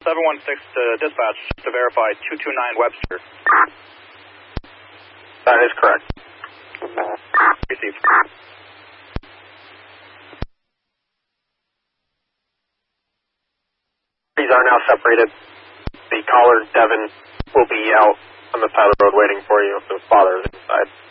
716 to dispatch to verify 229 Webster. That is correct. Received. These are now separated. The caller, Devin, will be out on the side of the road waiting for you if the father is inside.